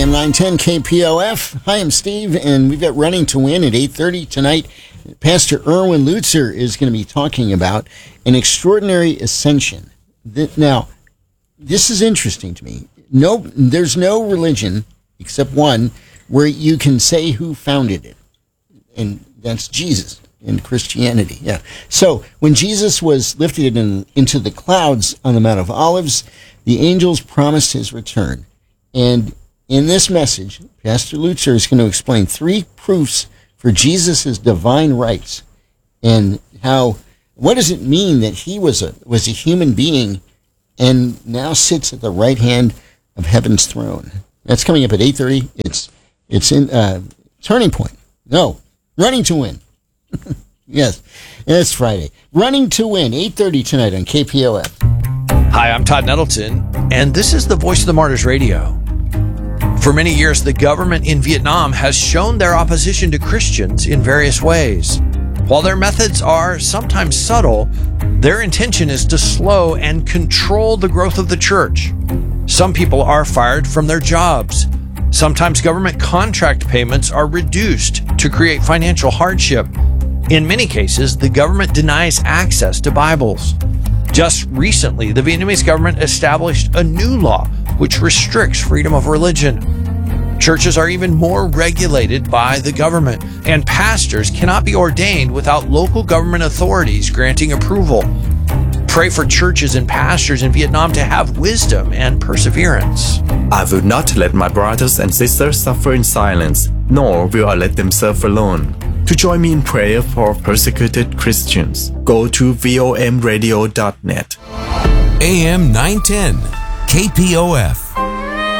AM 910 KPOF. Hi, I'm Steve, and we've got Running to Win at 8:30 tonight. Pastor Erwin Lutzer is going to be talking about an extraordinary ascension. Now, this is interesting to me. There's no religion, except one, where you can say who founded it, and that's Jesus in Christianity. Yeah. So when Jesus was lifted into the clouds on the Mount of Olives, the angels promised his return. And in this message, Pastor Lutzer is going to explain 3 proofs for Jesus' divine rights and what does it mean that he was a human being and now sits at the right hand of heaven's throne. That's coming up at 8:30. It's in Turning Point. No, Running to Win. Yes, it's Friday. Running to Win, 8:30 tonight on KPOF. Hi, I'm Todd Nettleton, and this is the Voice of the Martyrs Radio. For many years, the government in Vietnam has shown their opposition to Christians in various ways. While their methods are sometimes subtle, their intention is to slow and control the growth of the church. Some people are fired from their jobs. Sometimes government contract payments are reduced to create financial hardship. In many cases, the government denies access to Bibles. Just recently, the Vietnamese government established a new law which restricts freedom of religion. Churches are even more regulated by the government, and pastors cannot be ordained without local government authorities granting approval. Pray for churches and pastors in Vietnam to have wisdom and perseverance. I will not let my brothers and sisters suffer in silence, nor will I let them suffer alone. To join me in prayer for persecuted Christians, go to vomradio.net. AM 910, KPOF.